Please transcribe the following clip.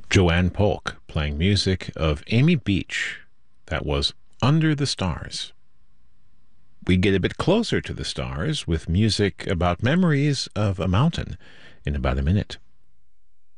Joanne Polk playing music of Amy Beach. That was Under the Stars. We get a bit closer to the stars with music about memories of a mountain in about a minute.